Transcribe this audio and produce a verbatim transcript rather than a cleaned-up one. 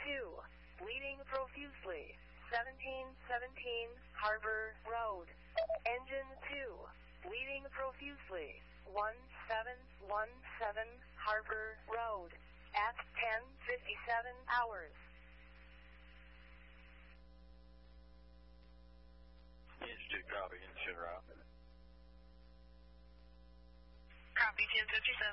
two, bleeding profusely, seventeen seventeen Harbor Road. Engine two, bleeding profusely, one seven one seven Harbor Road, at ten fifty-seven hours. Engine two, copy, engine route.